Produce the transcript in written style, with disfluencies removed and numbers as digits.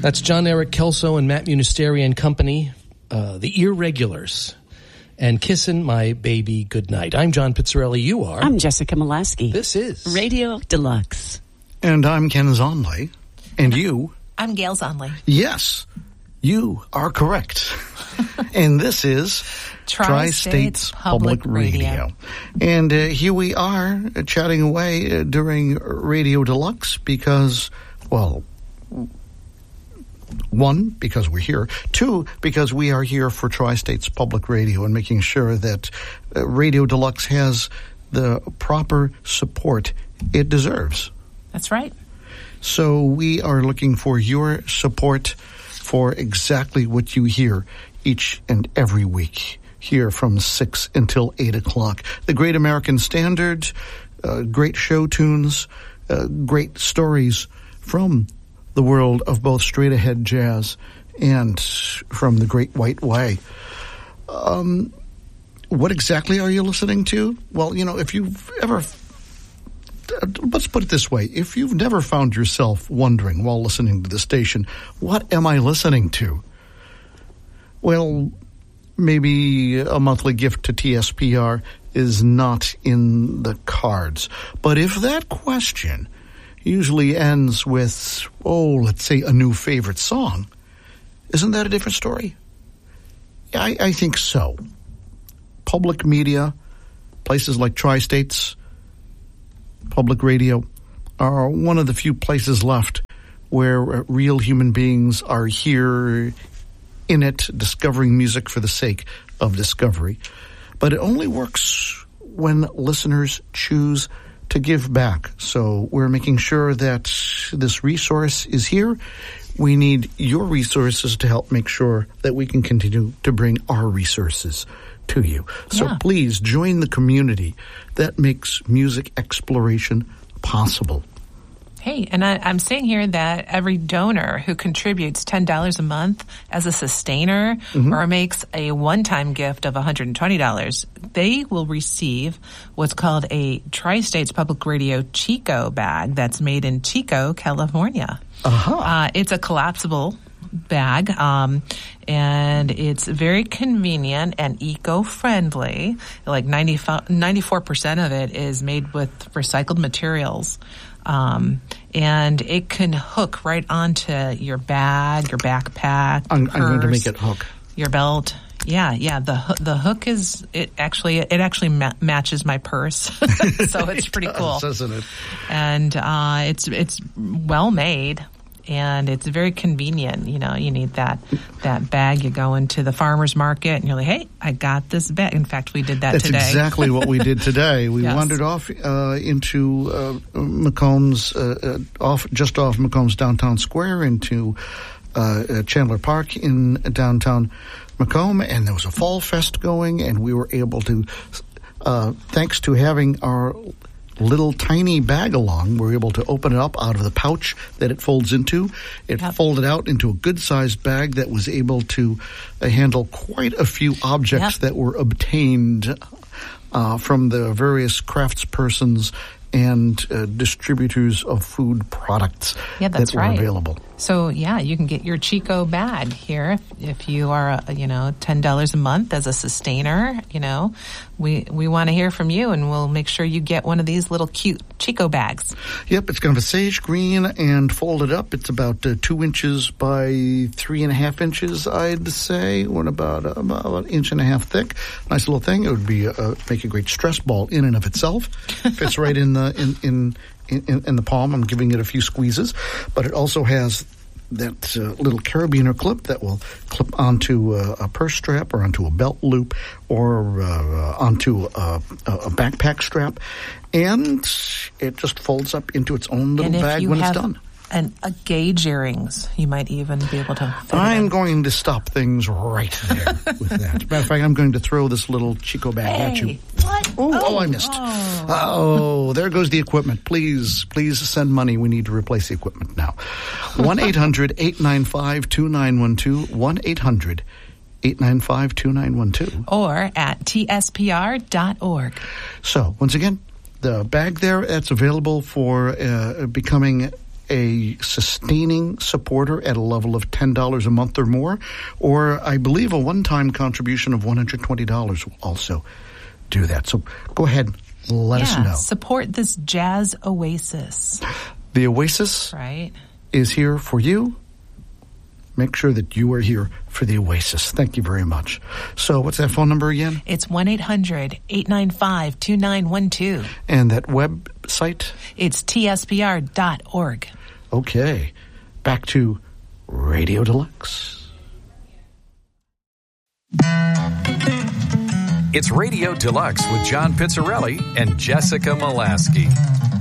That's John Eric Kelso and Matt Munisteri and Company, the Irregulars, and Kissin' My Baby Goodnight. I'm John Pizzarelli. You are? I'm Jessica Molaski. This is Radio Deluxe. And I'm Ken Zonley. And you? I'm Gail Zonley. Yes, you are correct. And this is Tri-States Public Radio. And here we are chatting away during Radio Deluxe because, well, one, because we're here. Two, because we are here for Tri-States Public Radio and making sure that Radio Deluxe has the proper support it deserves. That's right. So we are looking for your support for exactly what you hear each and every week, here from 6 until 8 o'clock. The Great American Standard, great show tunes, great stories from the world of both straight-ahead jazz and from the Great White Way. What exactly are you listening to? Well, you know, if you've ever... Let's put it this way. If you've never found yourself wondering while listening to the station, what am I listening to? Well, maybe a monthly gift to TSPR is not in the cards. But if that question usually ends with, let's say a new favorite song, isn't that a different story? I think so. Public media, places like Tri-States Public Radio are one of the few places left where real human beings are here in it, discovering music for the sake of discovery. But it only works when listeners choose to give back. So we're making sure that this resource is here. We need your resources to help make sure that we can continue to bring our resources to you. So please join the community that makes music exploration possible. Hey, and I'm saying here that every donor who contributes $10 a month as a sustainer or makes a one-time gift of $120, they will receive what's called a Tri-States Public Radio Chico bag that's made in Chico, California. It's a collapsible bag, and it's very convenient and eco-friendly. Like 94% of it is made with recycled materials. And it can hook right onto your bag, your backpack, I'm going to make it hook. Your belt. Yeah. The hook it actually matches my purse, so it's pretty cool, doesn't it? And it's well made. And it's very convenient. You know, you need that bag. You go into the farmer's market and you're like, hey, I got this bag. In fact, we did that today. That's exactly what we did today. We wandered off into McCombs, just off McCombs Downtown Square into Chandler Park in downtown Macomb, and there was a fall fest going, and we were able to, thanks to having our little tiny bag along, we're able to open it up out of the pouch that it folds into. It folded out into a good-sized bag that was able to handle quite a few objects that were obtained from the various craftspersons and distributors of food products that were available. So, you can get your Chico bag here if you are, $10 a month as a sustainer. We want to hear from you, and we'll make sure you get one of these little cute Chico bags. Yep, it's kind of a sage green and folded up. It's about 2 inches by 3.5 inches, I'd say, or about an inch and a half thick. Nice little thing. It would be make a great stress ball in and of itself. Fits right in the palm. I'm giving it a few squeezes, but it also has that little carabiner clip that will clip onto a purse strap or onto a belt loop or onto a backpack strap, and it just folds up into its own little bag when it's done. And gauge earrings, you might even be able to fit I'm going to stop things right there with that. As a matter of fact, I'm going to throw this little Chico bag at you. What? Oh, I missed. Oh, there goes the equipment. Please send money. We need to replace the equipment now. 1-800-895-2912. 1-800-895-2912. Or at tspr.org. So, once again, the bag there, that's available for becoming a sustaining supporter at a level of $10 a month or more, or I believe a one-time contribution of $120 will also do that. So go ahead, let us know. Support this jazz oasis. The Oasis Right. is here for you. Make sure that you are here for the Oasis. Thank you very much. So what's that phone number again? It's 1-800-895-2912. And that website? It's tspr.org. Okay. Back to Radio Deluxe. It's Radio Deluxe with John Pizzarelli and Jessica Molaski.